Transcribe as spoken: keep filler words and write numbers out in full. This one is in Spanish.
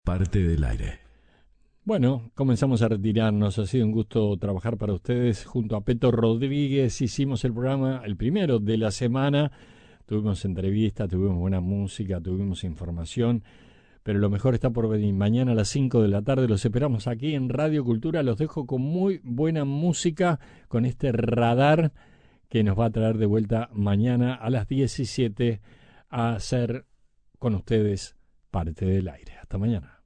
Parte del aire. Bueno, comenzamos a retirarnos. Ha sido un gusto trabajar para ustedes. Junto a Peto Rodríguez hicimos el programa, el primero de la semana. Tuvimos entrevistas, tuvimos buena música, tuvimos información. Pero lo mejor está por venir. Mañana a las cinco de la tarde los esperamos aquí en Radio Cultura. Los dejo con muy buena música, con este radar que nos va a traer de vuelta mañana a las diecisiete a hacer con ustedes Parte del Aire. Hasta mañana.